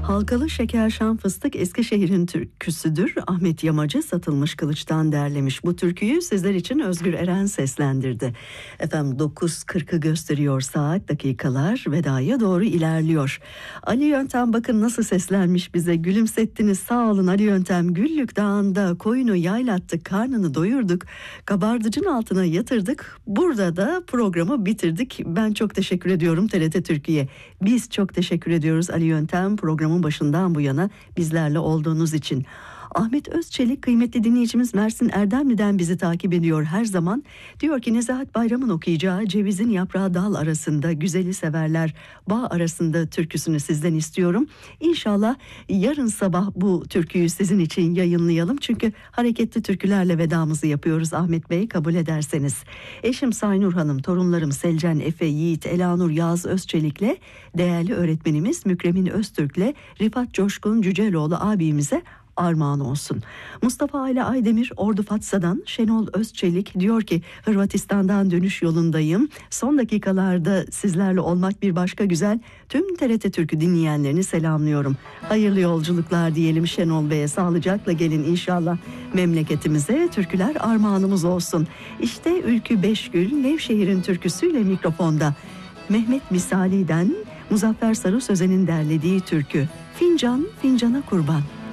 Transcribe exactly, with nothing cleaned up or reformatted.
Halkalı şeker şan fıstık Eskişehir'in türküsüdür. Ahmet Yamacı Satılmış Kılıç'tan derlemiş. Bu türküyü sizler için Özgür Eren seslendirdi. Efendim dokuz kırkı gösteriyor saat, dakikalar vedaya doğru ilerliyor. Ali Yöntem bakın nasıl seslenmiş bize. Gülümsettiniz, sağ olun Ali Yöntem. Güllük Dağı'nda koyunu yaylattık, karnını doyurduk, kabardıcın altına yatırdık. Burada da programı bitirdik. Ben çok teşekkür ediyorum T R T Türkiye. Biz çok teşekkür ediyoruz Ali Yöntem, programın başından bu yana bizlerle olduğunuz için. Ahmet Özçelik kıymetli dinleyicimiz Mersin Erdemli'den bizi takip ediyor her zaman. Diyor ki Nezahat Bayram'ın okuyacağı Cevizin Yaprağı Dal Arasında, Güzeli Severler Bağ Arasında türküsünü sizden istiyorum. İnşallah yarın sabah bu türküyü sizin için yayınlayalım. Çünkü hareketli türkülerle vedamızı yapıyoruz Ahmet Bey, kabul ederseniz. Eşim Saynur Hanım, torunlarım Selcan, Efe, Yiğit, Elanur, Yağız Özçelik'le, değerli öğretmenimiz Mükremin Öztürk'le Rifat Coşkun Cüceloğlu abimize armağan olsun. Mustafa Ali Aydemir Ordu Fatsa'dan, Şenol Özçelik diyor ki Hırvatistan'dan dönüş yolundayım. Son dakikalarda sizlerle olmak bir başka güzel. Tüm T R T Türkü dinleyenlerini selamlıyorum. Hayırlı yolculuklar diyelim Şenol Bey'e. Sağlıcakla gelin inşallah memleketimize. Türküler armağanımız olsun. İşte Ülkü Beşgül Nevşehir'in türküsüyle mikrofonda. Mehmet Misali'den Muzaffer Sarı Sözen'in derlediği türkü Fincan Fincana Kurban.